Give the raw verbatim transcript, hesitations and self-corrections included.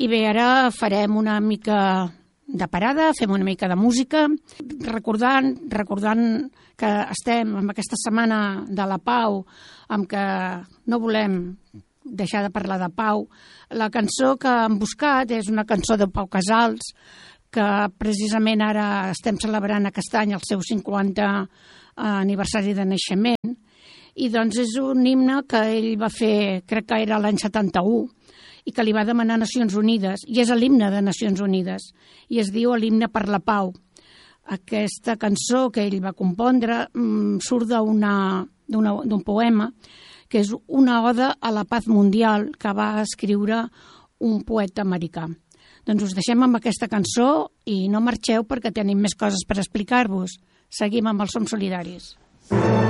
I bé, ara farem una mica de parada, fem una mica de música, recordant, recordant que estem en aquesta setmana de la pau, amb què no volem deixar de parlar de pau. La cançó que hem buscat és una cançó de Pau Casals, que precisament ara estem celebrant aquest any el seu cinquanta aniversari de naixement, i doncs és un himne que ell va fer, crec que era l'any setanta-u, i que li va demanar Nacions Unides, i és l'himne de Nacions Unides, i es diu l'himne per la pau. Aquesta cançó que ell va compondre mmm, surt d'un poema que és una oda a la paz mundial que va escriure un poeta americà. Doncs us deixem amb aquesta cançó i no marxeu perquè tenim més coses per explicar-vos. Seguim amb els Som Solidaris.